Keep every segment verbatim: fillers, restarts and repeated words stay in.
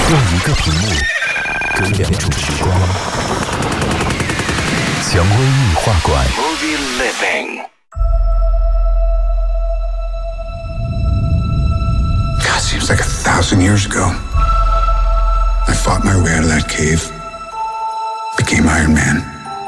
用一个屏幕隔两种时光。蔷薇映画馆。Movie Living。 God, seems like a thousand years ago. I fought my way out of that cave, became Iron Man.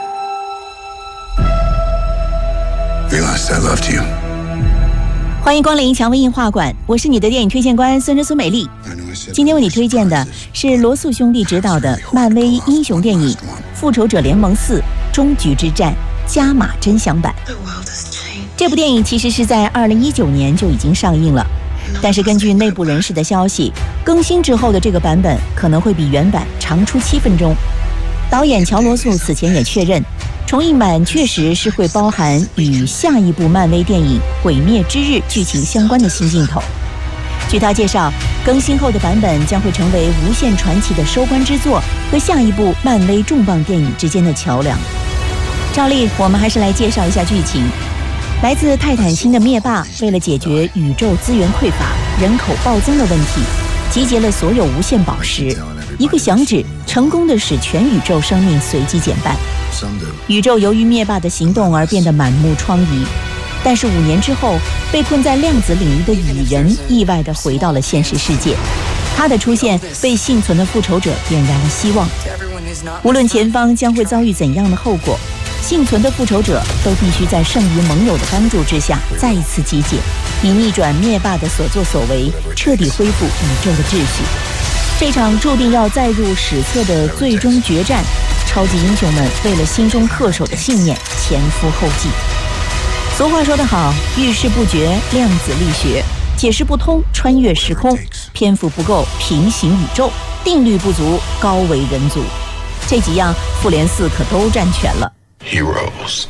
Realized I loved you. 欢迎光临蔷薇映画馆，我是你的电影推荐官孙真苏美丽。今天为你推荐的是罗素兄弟执导的漫威英雄电影《复仇者联盟四：终局之战》加码真享版。这部电影其实是在二零一九年就已经上映了，但是根据内部人士的消息，更新之后的这个版本可能会比原版长出七分钟。导演乔罗素此前也确认，重映版确实是会包含与下一部漫威电影《毁灭之日》剧情相关的新镜头。据他介绍，更新后的版本将会成为无限传奇的收官之作和下一部漫威重磅电影之间的桥梁。照例，我们还是来介绍一下剧情。来自泰坦星的灭霸为了解决宇宙资源匮乏、人口暴增的问题，集结了所有无限宝石，一个响指成功地使全宇宙生命随即减半。宇宙由于灭霸的行动而变得满目疮痍，但是五年之后，被困在量子领域的蚁人意外地回到了现实世界。他的出现为幸存的复仇者点燃了希望。无论前方将会遭遇怎样的后果，幸存的复仇者都必须在剩余盟友的帮助之下再一次集结，以逆转灭霸的所作所为，彻底恢复宇宙的秩序。这场注定要载入史册的最终决战，超级英雄们为了心中恪守的信念前赴后继。俗话说得好，遇事不决，量子力学；解释不通，穿越时空；篇幅不够，平行宇宙；定律不足，高维人族。这几样复联四可都占全了。 Heroes.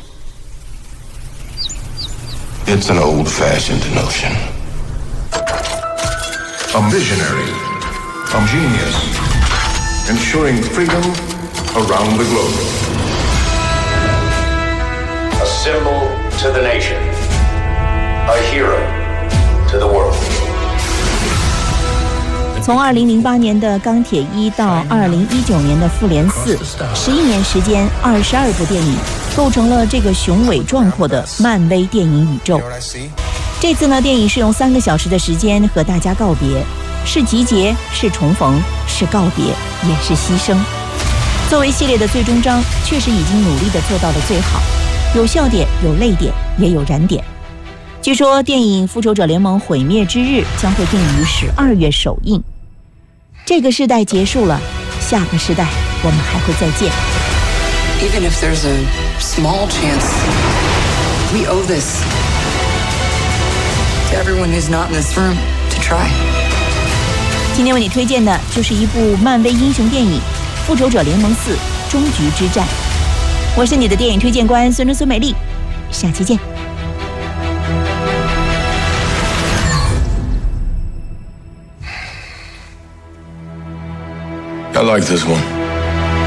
It's an old-fashioned notion. A visionary, a genius, ensuring freedom around the globe. A symbol to the nation, a hero to the world. 从二零零八年的钢铁一到二零一九年的复联四，十一年时间，二十二部电影构成了这个雄伟壮阔的漫威电影宇宙。这次呢，电影是用三个小时的时间和大家告别，是集结，是重逢，是告别，也是牺牲。作为系列的最终章，确实已经努力地做到了最好，有笑点，有泪点，也有燃点。据说电影《复仇者联盟：毁灭之日》将会定于十二月首映。这个时代结束了，下个时代我们还会再见。 Even if there's a small chance, we owe this to everyone who's not in this room to try. 今天为你推荐的就是一部漫威英雄电影《复仇者联盟四：终局之战》。我是你的电影推荐官孙真苏美丽，下期见。 I like this one.